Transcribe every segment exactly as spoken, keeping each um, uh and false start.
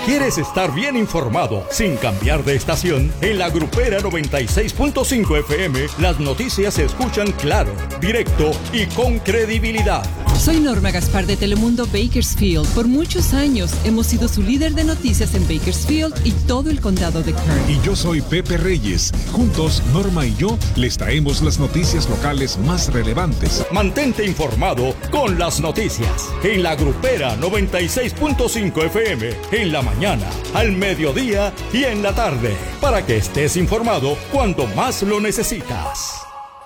¿Quieres estar bien informado sin cambiar de estación? En la Grupera noventa y seis punto cinco F M, las noticias se escuchan claro, directo y con credibilidad. Soy Norma Gaspar de Telemundo Bakersfield. Por muchos años hemos sido su líder de noticias en Bakersfield y todo el condado de Kern. Y yo soy Pepe Reyes. Juntos, Norma y yo les traemos las noticias locales más relevantes. Mantente informado con las noticias. En la Grupera noventa y seis punto cinco F M, en la mañana, al mediodía y en la tarde, para que estés informado cuando más lo necesitas.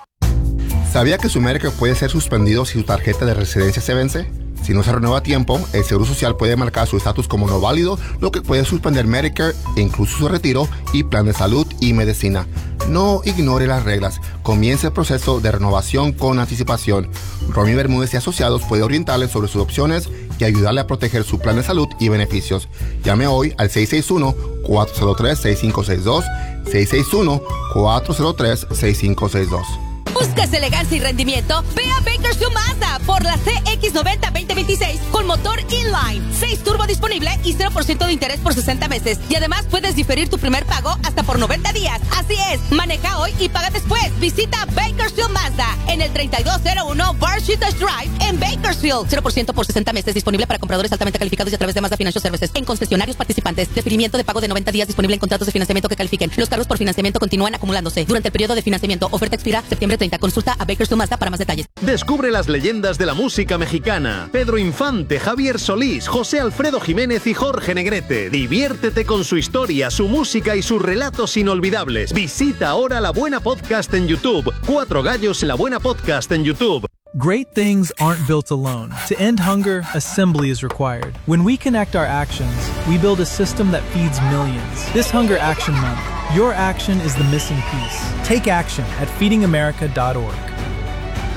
¿Sabía que su Medicare puede ser suspendido si su tarjeta de residencia se vence? Si no se renueva a tiempo, el Seguro Social puede marcar su estatus como no válido, lo que puede suspender Medicare e incluso su retiro y plan de salud y medicina. No ignore las reglas. Comience el proceso de renovación con anticipación. Romy Bermúdez y Asociados puede orientarle sobre sus opciones y ayudarle a proteger su plan de salud y beneficios. Llame hoy al seis seis uno, cuatro cero tres, seis cinco seis dos, seis seis uno, cuatro cero tres, seis cinco seis dos. ¿Buscas elegancia y rendimiento? Ve a Bakersfield Mazda por la C X noventa veinte veintiséis con motor inline, seis turbo disponible y cero por ciento de interés por sesenta meses. Y además puedes diferir tu primer pago hasta por noventa días. Así es, maneja hoy y paga después. Visita Bakersfield Mazda en el treinta y dos cero uno Barshittas Drive en Bakersfield. cero por ciento por sesenta meses, disponible para compradores altamente calificados y a través de Mazda Financial Services. En concesionarios participantes, deferimiento de pago de noventa días disponible en contratos de financiamiento que califiquen. Los cargos por financiamiento continúan acumulándose durante el periodo de financiamiento. Oferta expira septiembre treinta. Consulta a Bakersfield Mazda para más detalles. Descubre las leyendas de la música mexicana. Pedro Infante, Javier Solís, José Alfredo Jiménez y Jorge Negrete. Diviértete con su historia, su música y sus relatos inolvidables. Visita ahora La Buena Podcast en YouTube. Cuatro Gallos La Buena Podcast en YouTube. Great things aren't built alone. To end hunger, assembly is required. When we connect our actions, we build a system that feeds millions. This Hunger Action Month, your action is the missing piece. Take action at feeding america dot org.